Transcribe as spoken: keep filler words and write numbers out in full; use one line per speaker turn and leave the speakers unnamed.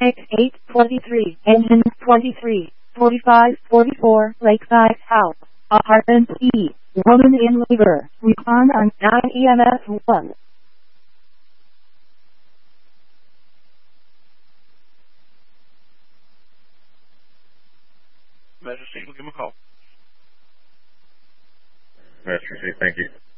six eight twenty-three, engine twenty-three, forty-five forty-four, Lakeside House, apartment E, woman in labor, respond on nine E M S one.
Majesty, we'll give him a call.
Majesty, thank you.